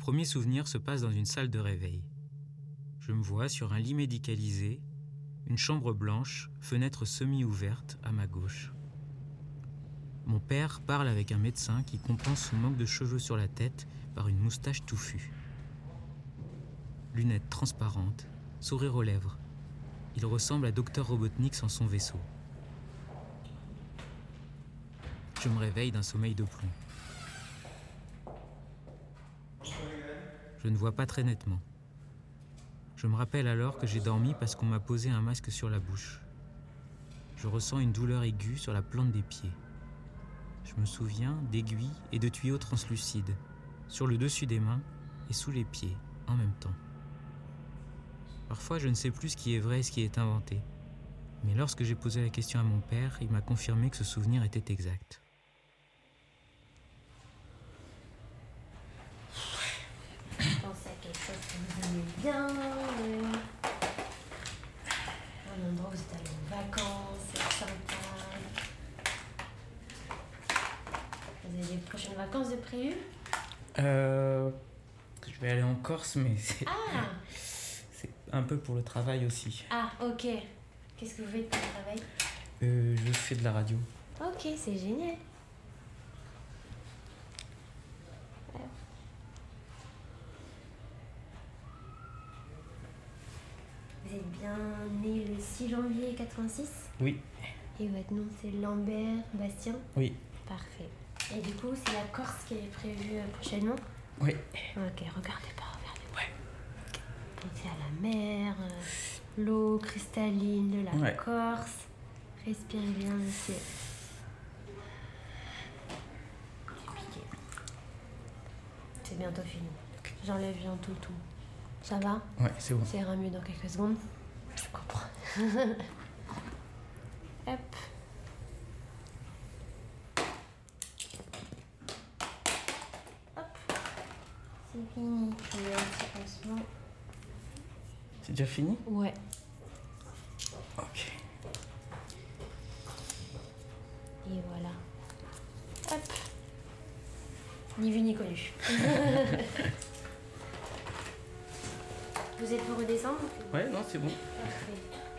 premier souvenir se passe dans une salle de réveil. Je me vois sur un lit médicalisé, une chambre blanche, fenêtre semi-ouverte à ma gauche. Mon père parle avec un médecin qui compense son manque de cheveux sur la tête par une moustache touffue. Lunettes transparentes, sourire aux lèvres. Il ressemble à Dr Robotnik sans son vaisseau. Je me réveille d'un sommeil de plomb. Je ne vois pas très nettement. Je me rappelle alors que j'ai dormi parce qu'on m'a posé un masque sur la bouche. Je ressens une douleur aiguë sur la plante des pieds. Je me souviens d'aiguilles et de tuyaux translucides, sur le dessus des mains et sous les pieds, en même temps. Parfois, je ne sais plus ce qui est vrai et ce qui est inventé. Mais lorsque j'ai posé la question à mon père, il m'a confirmé que ce souvenir était exact. Je pense à quelque chose que vous aimez bien. Un endroit où vous êtes allé en vacances, c'est sympa. Vous avez des prochaines vacances de prévues? Je vais aller en Corse, mais c'est un peu pour le travail aussi. Ah, ok. Qu'est-ce que vous faites pour le travail? Je fais de la radio. Ok, c'est génial. Vous êtes bien né le 6 janvier 86? Oui. Et votre nom c'est Lambert Bastien? Oui. Parfait. Et du coup, c'est la Corse qui est prévue prochainement? Oui. Ok, regardez pas, regardez pas. Ouais. Pensez à la mer, l'eau cristalline de la Corse. Respirez bien, monsieur. C'est piqué. C'est bientôt fini. Okay. J'enlève bientôt tout. Ça va? Ouais, c'est bon. Ça ira mieux dans quelques secondes. Je comprends. Hop. Hop. C'est fini. Je vais un petit pansement. C'est déjà fini? Ouais. Ok. Et voilà. Hop. Ni vu ni connu. Vous êtes pour redescendre? Ouais, non, c'est bon. Parfait.